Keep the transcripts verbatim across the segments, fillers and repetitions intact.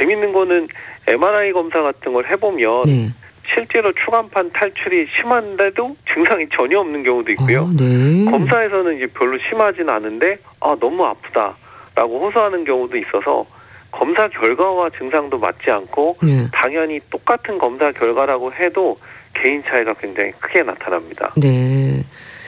재밌는 거는 엠알아이 검사 같은 걸 해보면 네. 실제로 추간판 탈출이 심한데도 증상이 전혀 없는 경우도 있고요. 아, 네. 검사에서는 이제 별로 심하진 않은데 아 너무 아프다라고 호소하는 경우도 있어서 검사 결과와 증상도 맞지 않고 네. 당연히 똑같은 검사 결과라고 해도 개인 차이가 굉장히 크게 나타납니다. 네.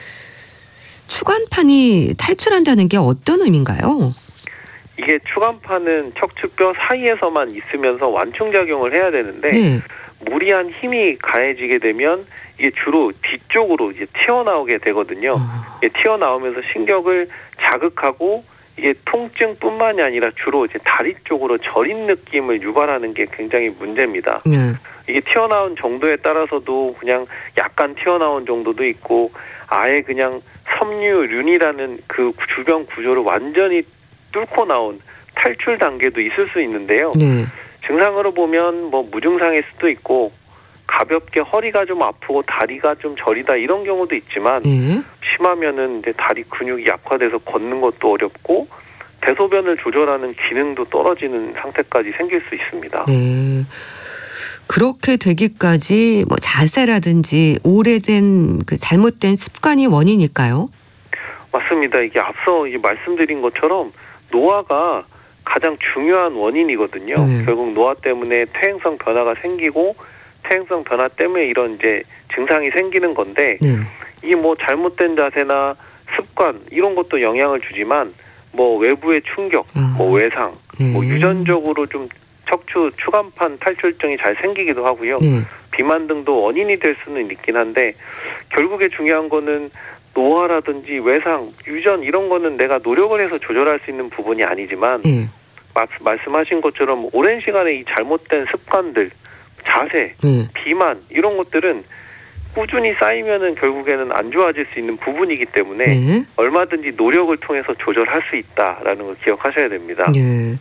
추간판이 탈출한다는 게 어떤 의미인가요? 이게 추간판은 척추뼈 사이에서만 있으면서 완충작용을 해야 되는데 네. 무리한 힘이 가해지게 되면 이게 주로 뒤쪽으로 이제 튀어나오게 되거든요. 어. 이게 튀어나오면서 신경을 자극하고 이게 통증뿐만이 아니라 주로 이제 다리 쪽으로 저린 느낌을 유발하는 게 굉장히 문제입니다. 네. 이게 튀어나온 정도에 따라서도 그냥 약간 튀어나온 정도도 있고 아예 그냥 섬유륜이라는 그 주변 구조를 완전히 뚫고 나온 탈출 단계도 있을 수 있는데요. 네. 증상으로 보면 뭐 무증상일 수도 있고 가볍게 허리가 좀 아프고 다리가 좀 저리다 이런 경우도 있지만 네. 심하면은 이제 다리 근육이 약화돼서 걷는 것도 어렵고 대소변을 조절하는 기능도 떨어지는 상태까지 생길 수 있습니다. 네. 그렇게 되기까지 뭐 자세라든지 오래된 그 잘못된 습관이 원인일까요? 맞습니다. 이게 앞서 이제 말씀드린 것처럼 노화가 가장 중요한 원인이거든요. 네. 결국 노화 때문에 퇴행성 변화가 생기고 퇴행성 변화 때문에 이런 이제 증상이 생기는 건데 네. 이게 뭐 잘못된 자세나 습관 이런 것도 영향을 주지만 뭐 외부의 충격, 아. 뭐 외상, 네. 뭐 유전적으로 좀 척추 추간판 탈출증이 잘 생기기도 하고요. 네. 비만 등도 원인이 될 수는 있긴 한데 결국에 중요한 거는 노화라든지 외상, 유전 이런 거는 내가 노력을 해서 조절할 수 있는 부분이 아니지만 네. 마, 말씀하신 것처럼 오랜 시간에 이 잘못된 습관들, 자세, 네. 비만 이런 것들은 꾸준히 쌓이면은 결국에는 안 좋아질 수 있는 부분이기 때문에 네. 얼마든지 노력을 통해서 조절할 수 있다라는 걸 기억하셔야 됩니다. 네.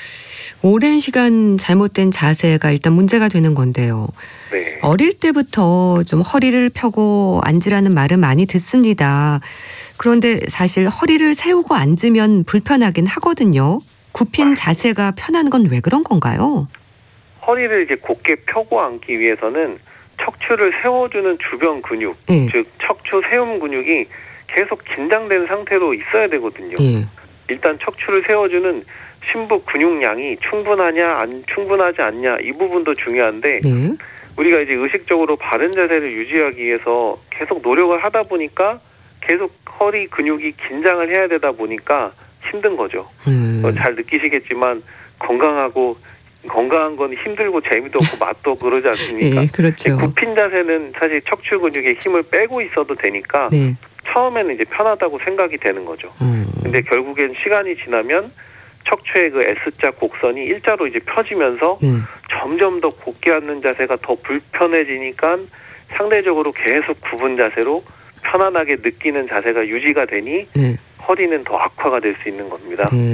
오랜 시간 잘못된 자세가 일단 문제가 되는 건데요. 네. 어릴 때부터 좀 허리를 펴고 앉으라는 말은 많이 듣습니다. 그런데 사실 허리를 세우고 앉으면 불편하긴 하거든요. 굽힌 자세가 편한 건 왜 그런 건가요? 허리를 이제 곧게 펴고 앉기 위해서는 척추를 세워주는 주변 근육, 네. 즉 척추 세움 근육이 계속 긴장된 상태로 있어야 되거든요. 예. 일단 척추를 세워주는 심부 근육량이 충분하냐 안 충분하지 않냐 이 부분도 중요한데 네. 우리가 이제 의식적으로 바른 자세를 유지하기 위해서 계속 노력을 하다 보니까 계속 허리 근육이 긴장을 해야 되다 보니까 힘든 거죠. 음. 어, 잘 느끼시겠지만 건강하고 건강한 건 힘들고 재미도 없고 맛도 없고 그러지 않습니까? 예, 그렇죠. 굽힌 자세는 사실 척추 근육에 힘을 빼고 있어도 되니까 네. 처음에는 이제 편하다고 생각이 되는 거죠. 음. 근데 결국엔 시간이 지나면 척추의 그 S자 곡선이 일자로 이제 펴지면서 네. 점점 더 곧게 앉는 자세가 더 불편해지니까 상대적으로 계속 굽은 자세로 편안하게 느끼는 자세가 유지가 되니 네. 허리는 더 악화가 될 수 있는 겁니다. 네.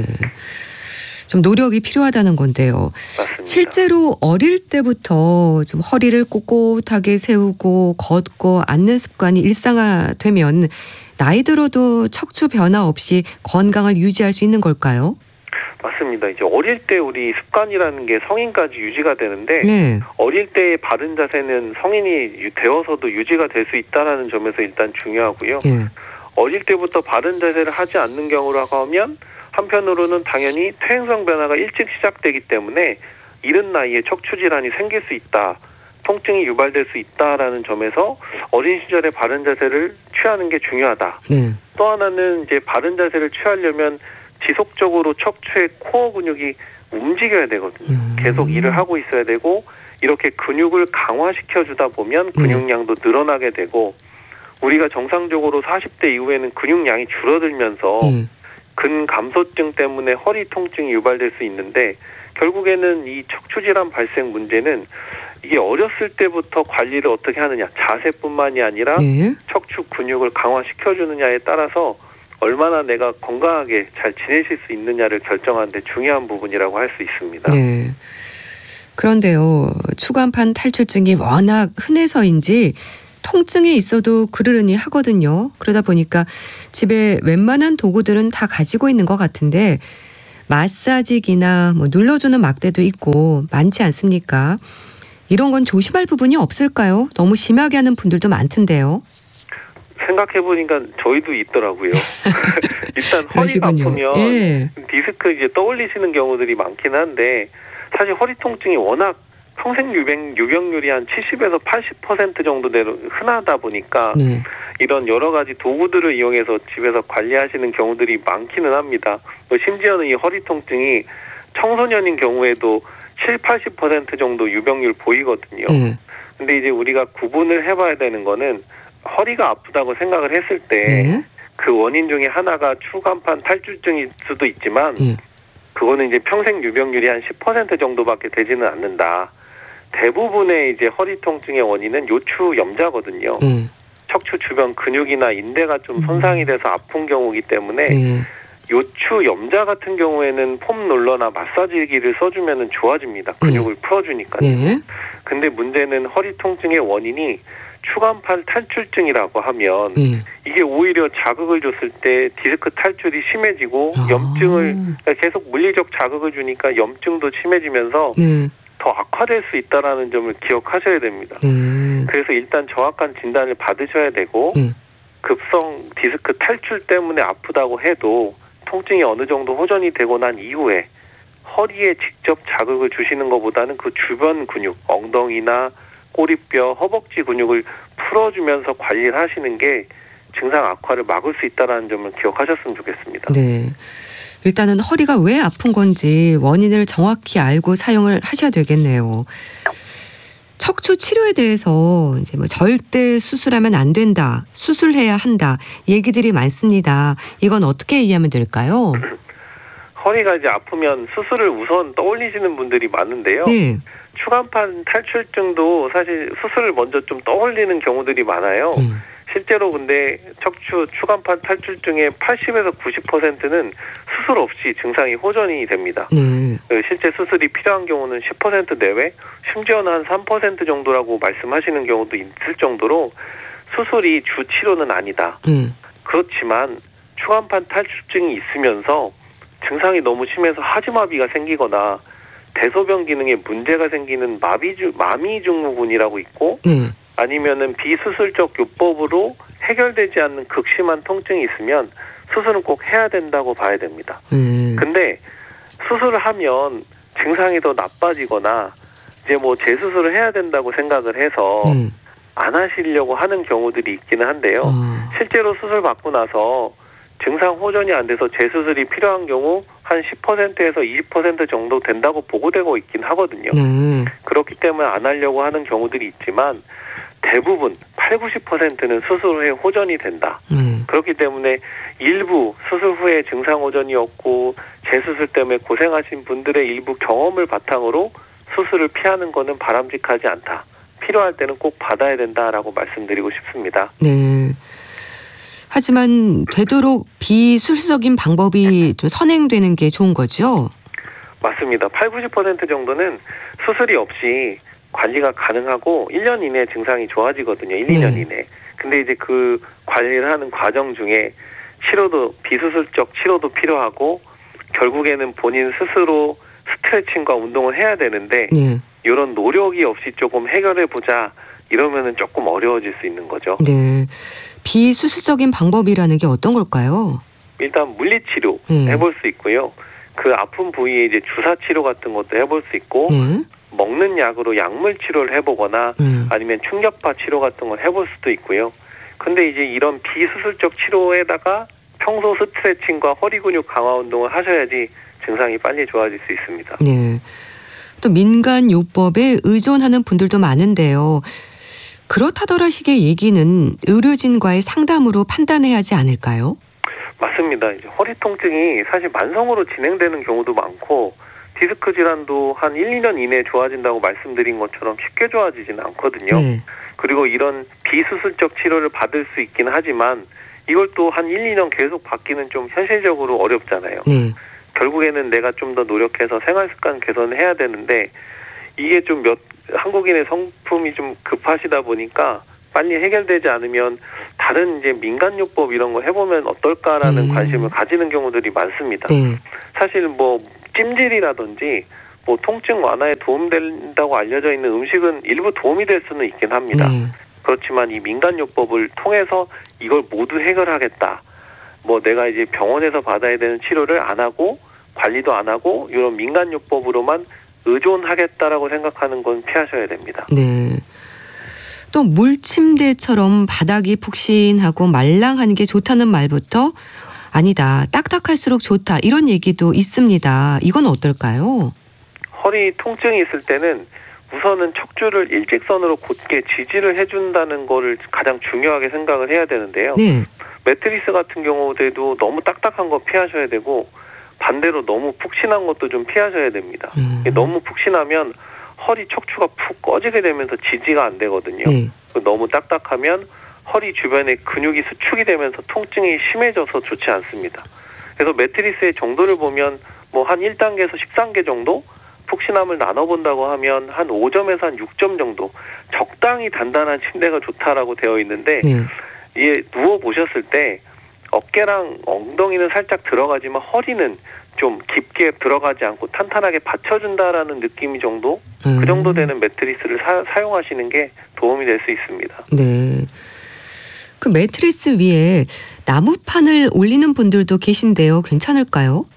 좀 노력이 필요하다는 건데요. 맞습니다. 실제로 어릴 때부터 좀 허리를 꼿꼿하게 세우고 걷고 앉는 습관이 일상화되면 나이 들어도 척추 변화 없이 건강을 유지할 수 있는 걸까요? 맞습니다. 이제 어릴 때 우리 습관이라는 게 성인까지 유지가 되는데 네. 어릴 때의 바른 자세는 성인이 되어서도 유지가 될 수 있다는 점에서 일단 중요하고요. 네. 어릴 때부터 바른 자세를 하지 않는 경우라고 하면 한편으로는 당연히 퇴행성 변화가 일찍 시작되기 때문에 이른 나이에 척추 질환이 생길 수 있다. 통증이 유발될 수 있다라는 점에서 어린 시절에 바른 자세를 취하는 게 중요하다. 네. 또 하나는 이제 바른 자세를 취하려면 지속적으로 척추의 코어 근육이 움직여야 되거든요. 음. 계속 일을 하고 있어야 되고 이렇게 근육을 강화시켜 주다 보면 근육량도 늘어나게 되고 우리가 정상적으로 사십 대 이후에는 근육량이 줄어들면서 네. 근감소증 때문에 허리 통증이 유발될 수 있는데 결국에는 이 척추 질환 발생 문제는 이게 어렸을 때부터 관리를 어떻게 하느냐 자세뿐만이 아니라 네. 척추 근육을 강화시켜 주느냐에 따라서 얼마나 내가 건강하게 잘 지내실 수 있느냐를 결정하는 데 중요한 부분이라고 할 수 있습니다. 네. 그런데요. 추간판 탈출증이 워낙 흔해서인지 통증이 있어도 그러려니 하거든요. 그러다 보니까 집에 웬만한 도구들은 다 가지고 있는 것 같은데 마사지기나 뭐 눌러주는 막대도 있고 많지 않습니까? 이런 건 조심할 부분이 없을까요? 너무 심하게 하는 분들도 많던데요. 생각해보니까 저희도 있더라고요. 일단 그러시군요. 허리가 아프면 예. 디스크 이제 떠올리시는 경우들이 많긴 한데 사실 허리 통증이 워낙 평생 유병, 유병률이 한 칠십에서 팔십 퍼센트 정도 내로 흔하다 보니까 네. 이런 여러 가지 도구들을 이용해서 집에서 관리하시는 경우들이 많기는 합니다. 뭐 심지어는 이 허리 통증이 청소년인 경우에도 칠, 팔십 퍼센트 정도 유병률 보이거든요. 네. 근데 이제 우리가 구분을 해봐야 되는 거는 허리가 아프다고 생각을 했을 때 네. 그 원인 중에 하나가 추간판 탈출증일 수도 있지만 네. 그거는 이제 평생 유병률이 한 십 퍼센트 정도밖에 되지는 않는다. 대부분의 이제 허리 통증의 원인은 요추 염자거든요. 네. 척추 주변 근육이나 인대가 좀 손상이 돼서 아픈 경우이기 때문에 네. 요추 염자 같은 경우에는 폼 롤러나 마사지기를 써주면은 좋아집니다. 근육을 풀어주니까요. 네. 근데 문제는 허리 통증의 원인이 추간판 탈출증이라고 하면 네. 이게 오히려 자극을 줬을 때 디스크 탈출이 심해지고 아. 염증을 계속 물리적 자극을 주니까 염증도 심해지면서 네. 더 악화될 수 있다는 점을 기억하셔야 됩니다. 네. 그래서 일단 정확한 진단을 받으셔야 되고 네. 급성 디스크 탈출 때문에 아프다고 해도 통증이 어느 정도 호전이 되고 난 이후에 허리에 직접 자극을 주시는 것보다는 그 주변 근육, 엉덩이나 꼬리뼈, 허벅지 근육을 풀어주면서 관리를 하시는 게 증상 악화를 막을 수 있다는 점을 기억하셨으면 좋겠습니다. 네. 일단은 허리가 왜 아픈 건지 원인을 정확히 알고 사용을 하셔야 되겠네요. 척추 치료에 대해서 이제 뭐 절대 수술하면 안 된다, 수술해야 한다 얘기들이 많습니다. 이건 어떻게 이해하면 될까요? 허리가 이제 아프면 수술을 우선 떠올리시는 분들이 많은데요. 네. 추간판 탈출증도 사실 수술을 먼저 좀 떠올리는 경우들이 많아요. 음. 실제로 근데 척추 추간판 탈출증의 팔십에서 구십 퍼센트는 수술 없이 증상이 호전이 됩니다. 네. 실제 수술이 필요한 경우는 십 퍼센트 내외, 심지어는 한 삼 퍼센트 정도라고 말씀하시는 경우도 있을 정도로 수술이 주 치료는 아니다. 네. 그렇지만 추간판 탈출증이 있으면서 증상이 너무 심해서 하지마비가 생기거나 대소변 기능에 문제가 생기는 마비주, 마미증후군이라고 있고 네. 아니면은 비수술적 요법으로 해결되지 않는 극심한 통증이 있으면 수술은 꼭 해야 된다고 봐야 됩니다. 네. 근데 수술을 하면 증상이 더 나빠지거나 이제 뭐 재수술을 해야 된다고 생각을 해서 네. 안 하시려고 하는 경우들이 있기는 한데요. 어. 실제로 수술 받고 나서 증상 호전이 안 돼서 재수술이 필요한 경우 한 십 퍼센트에서 이십 퍼센트 정도 된다고 보고되고 있긴 하거든요. 네. 그렇기 때문에 안 하려고 하는 경우들이 있지만 대부분 팔, 구십 퍼센트는 수술 후에 호전이 된다. 네. 그렇기 때문에 일부 수술 후에 증상 호전이 없고 재수술 때문에 고생하신 분들의 일부 경험을 바탕으로 수술을 피하는 것은 바람직하지 않다. 필요할 때는 꼭 받아야 된다라고 말씀드리고 싶습니다. 네. 하지만 되도록 비수술적인 방법이 좀 선행되는 게 좋은 거죠? 맞습니다. 팔, 구십 퍼센트 정도는 수술이 없이 관리가 가능하고 일 년 이내 증상이 좋아지거든요. 일, 이 년 네. 이내. 근데 이제 그 관리를 하는 과정 중에 치료도 비수술적 치료도 필요하고 결국에는 본인 스스로 스트레칭과 운동을 해야 되는데 네. 이런 노력이 없이 조금 해결해 보자 이러면은 조금 어려워질 수 있는 거죠. 네. 비수술적인 방법이라는 게 어떤 걸까요? 일단 물리치료 네. 해볼 수 있고요. 그 아픈 부위에 이제 주사 치료 같은 것도 해볼 수 있고 네. 먹는 약으로 약물 치료를 해보거나 음. 아니면 충격파 치료 같은 걸 해볼 수도 있고요. 근데 이제 이런 비수술적 치료에다가 평소 스트레칭과 허리 근육 강화 운동을 하셔야지 증상이 빨리 좋아질 수 있습니다. 네. 또 민간 요법에 의존하는 분들도 많은데요. 그렇다더라식의 얘기는 의료진과의 상담으로 판단해야 하지 않을까요? 맞습니다. 이제 허리 통증이 사실 만성으로 진행되는 경우도 많고 디스크 질환도 한 일, 이 년 이내에 좋아진다고 말씀드린 것처럼 쉽게 좋아지지는 않거든요. 네. 그리고 이런 비수술적 치료를 받을 수 있긴 하지만 이걸 또 한 일, 이 년 계속 받기는 좀 현실적으로 어렵잖아요. 네. 결국에는 내가 좀 더 노력해서 생활습관 개선을 해야 되는데 이게 좀 몇 한국인의 성품이 좀 급하시다 보니까 빨리 해결되지 않으면 다른 이제 민간요법 이런 거 해보면 어떨까라는 음. 관심을 가지는 경우들이 많습니다. 네. 사실 뭐 찜질이라든지 뭐 통증 완화에 도움된다고 알려져 있는 음식은 일부 도움이 될 수는 있긴 합니다. 네. 그렇지만 이 민간요법을 통해서 이걸 모두 해결하겠다. 뭐 내가 이제 병원에서 받아야 되는 치료를 안 하고 관리도 안 하고 이런 민간요법으로만 의존하겠다라고 생각하는 건 피하셔야 됩니다. 네. 또 물침대처럼 바닥이 푹신하고 말랑한 게 좋다는 말부터 아니다, 딱딱할수록 좋다 이런 얘기도 있습니다. 이건 어떨까요? 허리 통증이 있을 때는 우선은 척추를 일직선으로 곧게 지지를 해준다는 거를 가장 중요하게 생각을 해야 되는데요. 네. 매트리스 같은 경우에도 너무 딱딱한 거 피하셔야 되고 반대로 너무 푹신한 것도 좀 피하셔야 됩니다. 음. 너무 푹신하면 허리 척추가 푹 꺼지게 되면서 지지가 안 되거든요. 네. 너무 딱딱하면 허리 주변에 근육이 수축이 되면서 통증이 심해져서 좋지 않습니다. 그래서 매트리스의 정도를 보면 뭐 한 일 단계에서 십 단계 정도 푹신함을 나눠본다고 하면 한 오 점에서 한 육 점 정도 적당히 단단한 침대가 좋다라고 되어 있는데 네. 이게 누워 보셨을 때 어깨랑 엉덩이는 살짝 들어가지만 허리는 좀 깊게 들어가지 않고 탄탄하게 받쳐준다라는 느낌이 정도 음. 그 정도 되는 매트리스를 사, 사용하시는 게 도움이 될 수 있습니다. 네. 그 매트리스 위에 나무판을 올리는 분들도 계신데요. 괜찮을까요?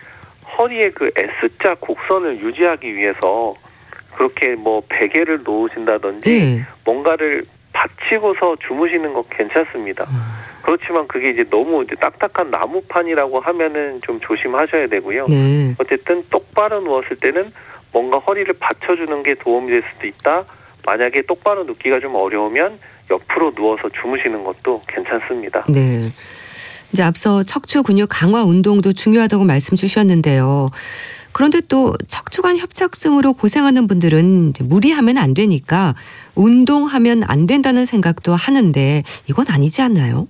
허리에 그 S자 곡선을 유지하기 위해서 그렇게 뭐 베개를 놓으신다든지 네. 뭔가를 받치고서 주무시는 거 괜찮습니다. 음. 그렇지만 그게 이제 너무 이제 딱딱한 나무판이라고 하면은 좀 조심하셔야 되고요. 네. 어쨌든 똑바로 누웠을 때는 뭔가 허리를 받쳐주는 게 도움이 될 수도 있다. 만약에 똑바로 눕기가 좀 어려우면 옆으로 누워서 주무시는 것도 괜찮습니다. 네. 이제 앞서 척추 근육 강화 운동도 중요하다고 말씀 주셨는데요. 그런데 또 척추관 협착증으로 고생하는 분들은 이제 무리하면 안 되니까 운동하면 안 된다는 생각도 하는데 이건 아니지 않나요?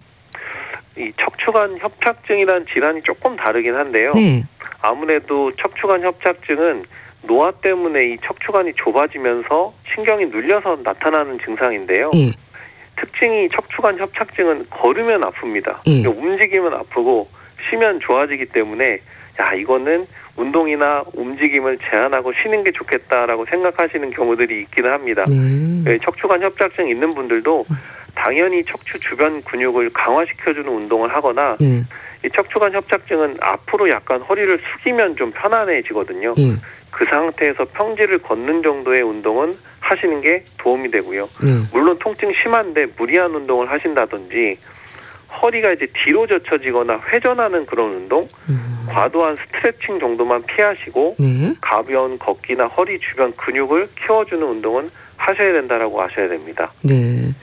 이 척추관 협착증이란 질환이 조금 다르긴 한데요. 네. 아무래도 척추관 협착증은 노화 때문에 이 척추관이 좁아지면서 신경이 눌려서 나타나는 증상인데요. 예. 특징이 척추관 협착증은 걸으면 아픕니다. 예. 움직이면 아프고 쉬면 좋아지기 때문에 야 이거는 운동이나 움직임을 제한하고 쉬는 게 좋겠다라고 생각하시는 경우들이 있기는 합니다. 네. 척추관 협착증 있는 분들도 당연히 척추 주변 근육을 강화시켜주는 운동을 하거나 예. 이 척추관 협착증은 앞으로 약간 허리를 숙이면 좀 편안해지거든요. 예. 그 상태에서 평지를 걷는 정도의 운동은 하시는 게 도움이 되고요. 예. 물론 통증 심한데 무리한 운동을 하신다든지 허리가 이제 뒤로 젖혀지거나 회전하는 그런 운동, 음. 과도한 스트레칭 정도만 피하시고 네. 가벼운 걷기나 허리 주변 근육을 키워주는 운동은 하셔야 된다라고 아셔야 됩니다. 네.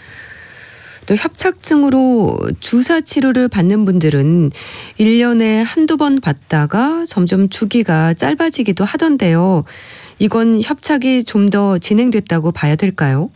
또 협착증으로 주사 치료를 받는 분들은 일 년에 한두 번 받다가 점점 주기가 짧아지기도 하던데요. 이건 협착이 좀 더 진행됐다고 봐야 될까요?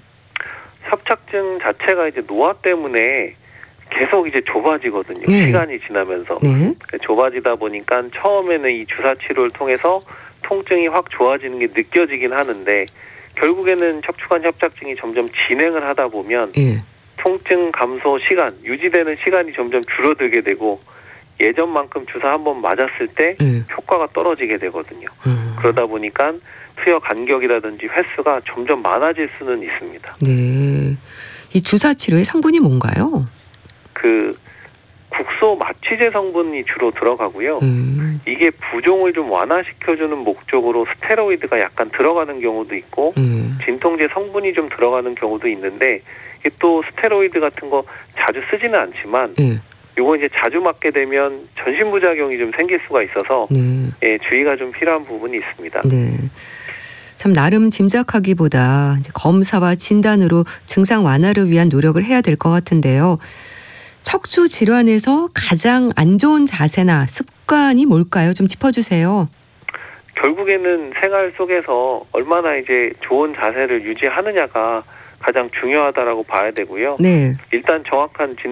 협착증 자체가 이제 노화 때문에 계속 이제 좁아지거든요. 네. 시간이 지나면서. 네. 좁아지다 보니까 처음에는 이 주사 치료를 통해서 통증이 확 좋아지는 게 느껴지긴 하는데 결국에는 척추관 협착증이 점점 진행을 하다 보면 예. 통증 감소 시간, 유지되는 시간이 점점 줄어들게 되고 예전만큼 주사 한 번 맞았을 때 예. 효과가 떨어지게 되거든요. 음. 그러다 보니까 투여 간격이라든지 횟수가 점점 많아질 수는 있습니다. 네. 이 주사 치료의 성분이 뭔가요? 그 국소 마취제 성분이 주로 들어가고요. 음. 이게 부종을 좀 완화시켜주는 목적으로 스테로이드가 약간 들어가는 경우도 있고 음. 진통제 성분이 좀 들어가는 경우도 있는데 이게 또 스테로이드 같은 거 자주 쓰지는 않지만 예. 요거 이제 자주 맞게 되면 전신부작용이 좀 생길 수가 있어서 네. 예, 주의가 좀 필요한 부분이 있습니다. 네. 참 나름 짐작하기보다 이제 검사와 진단으로 증상 완화를 위한 노력을 해야 될 것 같은데요. 척추 질환에서 가장 안 좋은 자세나 습관이 뭘까요? 좀 짚어주세요. 결국에는 생활 속에서 얼마나 이제 좋은 자세를 유지하느냐가 가장 중요하다라고 봐야 되고요. 네. 일단 정확한 진